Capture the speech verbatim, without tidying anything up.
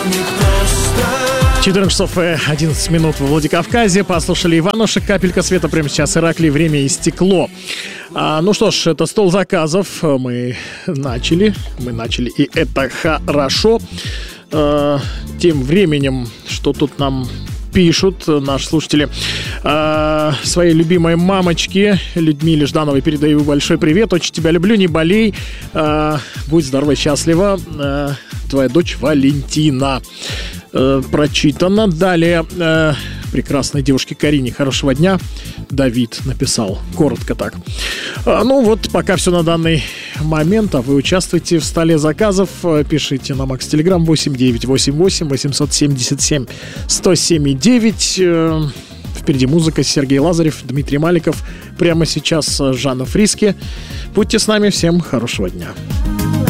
четырнадцать часов и одиннадцать минут во Владикавказе. Послушали Иванушек, «Капелька света». Прямо сейчас Ираклий, «Время и стекло». А, ну что ж, это стол заказов. Мы начали. Мы начали, и это хорошо. А, тем временем, что тут нам пишут наши слушатели, а, своей любимой мамочке Людмиле Ждановой передаю большой привет. Очень тебя люблю, не болей. А, будь здорова, счастлива. А, твоя дочь Валентина. Э, прочитано. Далее э, прекрасной девушке Карине хорошего дня. Давид написал коротко так. А, ну вот, пока все на данный момент. А вы участвуйте в столе заказов. Пишите на Макс Телеграм восемь девятьсот восемьдесят восемь восемьсот семьдесят семь сто семь девять. Э, впереди музыка. Сергей Лазарев, Дмитрий Маликов. Прямо сейчас Жанна Фриске. Будьте с нами. Всем хорошего дня.